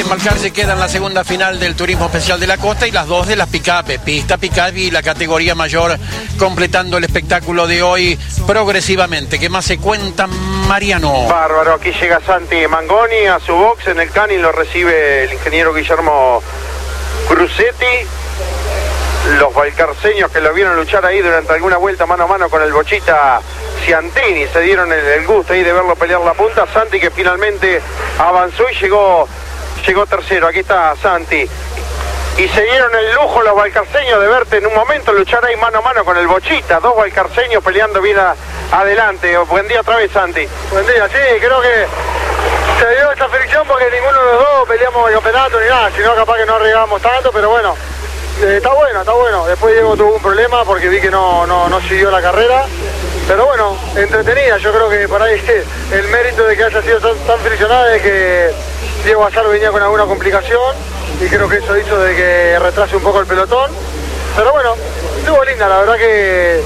Balcarce queda en la segunda final del Turismo Especial de la Costa y las dos de las pick-up, pista, pick-up y la categoría mayor, completando el espectáculo de hoy progresivamente. ¿Qué más se cuenta, Mariano? Bárbaro, aquí llega Santi Mangoni a su box en el Canning, lo recibe el ingeniero Guillermo Crucetti. Los balcarceños que lo vieron luchar ahí durante alguna vuelta mano a mano con el Bochita Ciantini se dieron el gusto ahí de verlo pelear la punta. Santi, que finalmente avanzó y llegó tercero. Aquí está Santi. Y se dieron el lujo los balcarceños de verte en un momento luchar ahí mano a mano con el Bochita. Dos balcarceños peleando bien adelante. Buen día otra vez, Santi. Buen día, sí, creo que se dio esta fricción porque ninguno de los dos peleamos el campeonato ni nada, sino capaz que no arriesgábamos tanto, pero bueno, está bueno. Después Diego tuvo un problema porque vi que no siguió la carrera, pero bueno, entretenida. Yo creo que por ahí el mérito de que haya sido tan friccionada es que Diego Azaro venía con alguna complicación y creo que eso hizo de que retrase un poco el pelotón, pero bueno, estuvo linda, la verdad que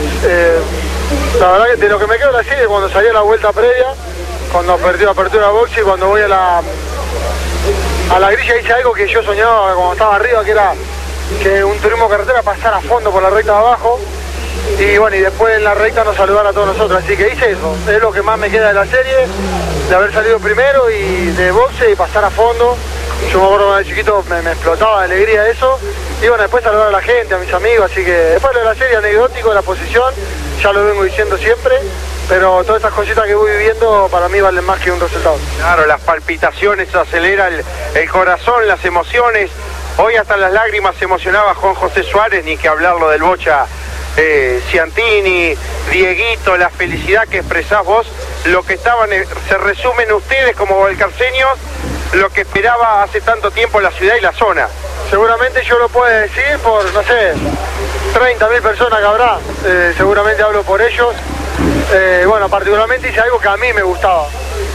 de lo que me quedo de la serie cuando salí a la vuelta previa, cuando perdió apertura box y cuando voy a la grilla hice algo que yo soñaba cuando estaba arriba, que era que un turismo carretera pasara a fondo por la recta de abajo y bueno, y después en la recta nos saludara a todos nosotros, así que hice eso, es lo que más me queda de la serie, de haber salido primero y de boxe y pasar a fondo. Yo me acuerdo cuando era chiquito me explotaba de alegría eso, y bueno, después saludar a la gente, a mis amigos, así que después de la serie anecdótico de la posición, ya lo vengo diciendo siempre, pero todas estas cositas que voy viviendo para mí valen más que un resultado. Claro, las palpitaciones, acelera el corazón, las emociones. Hoy hasta las lágrimas se emocionaba Juan José Suárez, ni que hablarlo del Bocha Ciantini, Dieguito, la felicidad que expresás vos, lo que se resumen ustedes como balcarceños, lo que esperaba hace tanto tiempo la ciudad y la zona. Seguramente yo lo puedo decir por, no sé, 30.000 personas que habrá, seguramente hablo por ellos. Bueno, particularmente hice algo que a mí me gustaba.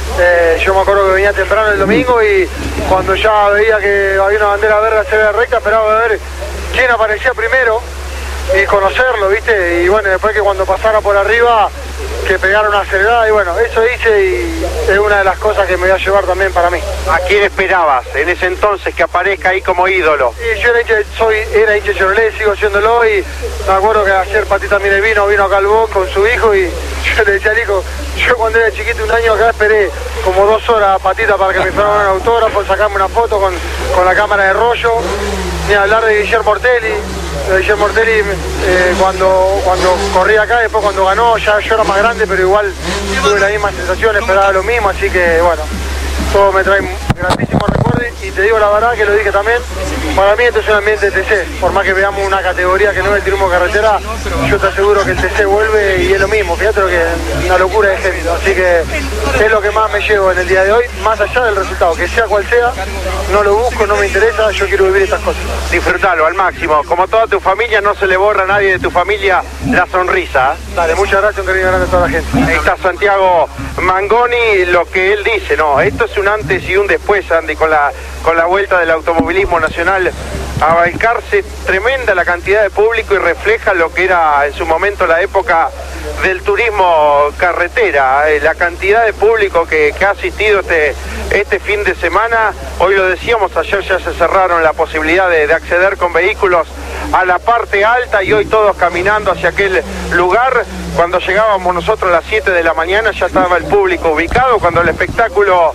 Yo me acuerdo que venía temprano el domingo y cuando ya veía que había una bandera verde a hacer recta, esperaba ver quién aparecía primero y conocerlo, ¿viste? Y bueno, después que cuando pasara por arriba, que pegara una acelerada, y bueno, eso hice y es una de las cosas que me voy a llevar también para mí. ¿A quién esperabas en ese entonces que aparezca ahí como ídolo? Y yo era hincha de Chevrolet, sigo siéndolo, y me acuerdo que ayer Patita Mire vino acá al box con su hijo y yo le decía al hijo, yo cuando era chiquito un año acá esperé como 2 horas a Patita para que me fueran un autógrafo, sacarme una foto con la cámara de rollo, ni hablar de Guillermo Ortelli. Guillermo Ortelli cuando corría acá, después cuando ganó, ya yo era más grande, pero igual tuve la misma sensación, esperaba lo mismo, así que bueno, todo me trae grandísimos recuerdos y te digo la verdad que lo dije también, para mí esto es un ambiente de TC, por más que veamos una categoría que no es el turismo carretera, yo te aseguro que el TC vuelve y es lo mismo, fíjate lo que es una locura de gente, así que es lo que más me llevo en el día de hoy, más allá del resultado, que sea cual sea, no lo busco, no me interesa, yo quiero vivir estas cosas. Disfrutalo al máximo, como toda tu familia, no se le borra a nadie de tu familia la sonrisa. Dale, muchas gracias, un cariño grande a toda la gente. Ahí está Santiago Mangoni, lo que él dice, no, esto es un antes y un después, Andy, con la vuelta del automovilismo nacional a Balcarce, tremenda la cantidad de público y refleja lo que era en su momento la época del turismo carretera, la cantidad de público que ha asistido este fin de semana. Hoy lo decíamos, ayer ya se cerraron la posibilidad de acceder con vehículos a la parte alta y hoy todos caminando hacia aquel lugar. Cuando llegábamos nosotros a las 7 de la mañana ya estaba el público ubicado, cuando el espectáculo